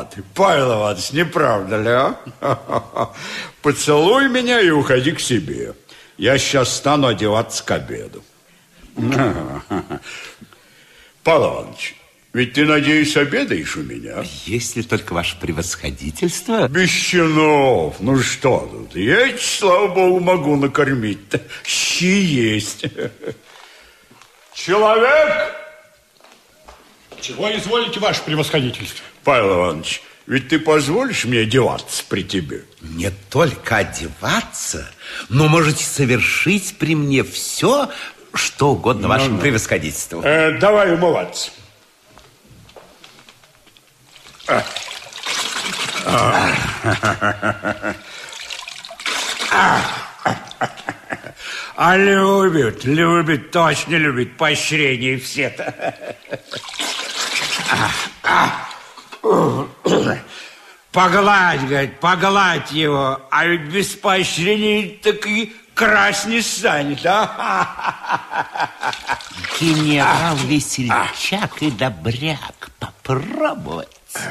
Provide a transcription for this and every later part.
ты, Павел Иванович, не правда ли, а? Поцелуй меня и уходи к себе. Я сейчас стану одеваться к обеду. Павел Иванович, ведь ты, надеюсь, обедаешь у меня? Если только ваше превосходительство. Без чинов. Ну что тут? Я, слава богу, могу накормить-то. Щи есть. Человек! Чего изволите, ваше превосходительство? Павел Иванович, ведь ты позволишь мне одеваться при тебе? Не только одеваться, но можете совершить при мне все, что угодно вашему превосходительству. Давай умываться. А любит, точно любит поощрение все-то. Погладь, говорит, погладь его, а ведь без поощрения так и красть не станет, а? Генерал весельчак и добряк. Попробовать.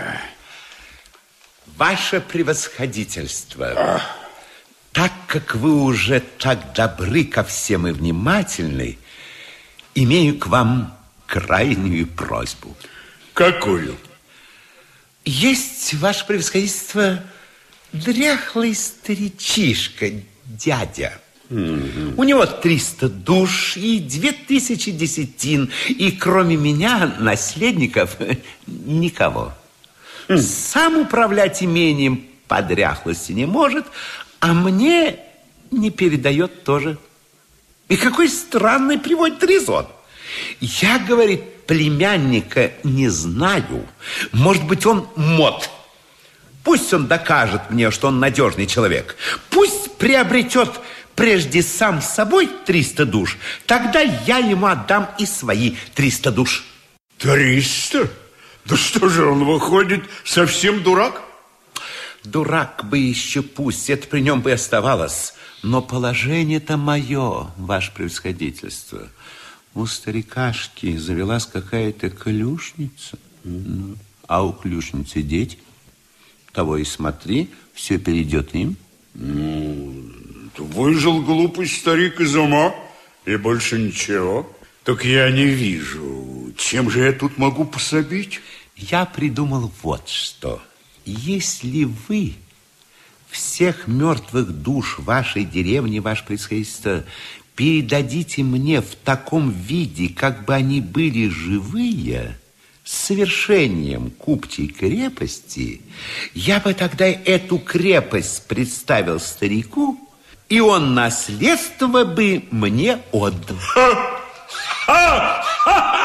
Ваше превосходительство, так как вы уже так добры ко всем и внимательны, имею к вам крайнюю просьбу. Какую? Есть, ваше превосходительство, дряхлый старичишка, дядя. У него 300 душ и 2000 десятин, и кроме меня, наследников, никого. Сам управлять имением по дряхлости не может, а мне не передает тоже. И какой странный приводит резон. Я, говорит, племянника не знаю. Может быть, он мод. Пусть он докажет мне, что он надежный человек. Пусть приобретет прежде сам с собой 300 душ. Тогда я ему отдам и свои 300 душ. 300? Да что же, он выходит совсем дурак? Дурак бы еще пусть, это при нем бы и оставалось. Но положение-то мое, ваше превосходительство. У старикашки завелась какая-то клюшница. А у клюшницы дети. Того и смотри, все перейдет им. Выжил глупый старик из ума, и больше ничего. Так я не вижу, чем же я тут могу пособить? Я придумал вот что. Если вы всех мертвых душ вашей деревни, ваше превосходительство, передадите мне в таком виде, как бы они были живые, с совершением купчей крепости, я бы тогда эту крепость представил старику, и он наследство бы мне отдал.